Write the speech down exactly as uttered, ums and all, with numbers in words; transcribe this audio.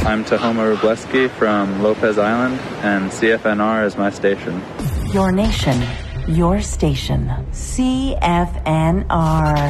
I'm Tahoma Rubleski from Lopez Island, and C F N R is my station. Your nation, your station. C F N R.